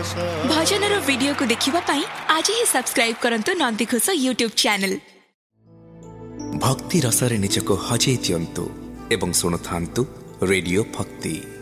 भजन video को देखिबा पाई आज ही सब्सक्राइब करंतु नंदीघोष यूट्यूब चैनल। भक्ति रसरे निजको हजेई दियंतु एवं शुणुथांतु रेडियो भक्ति।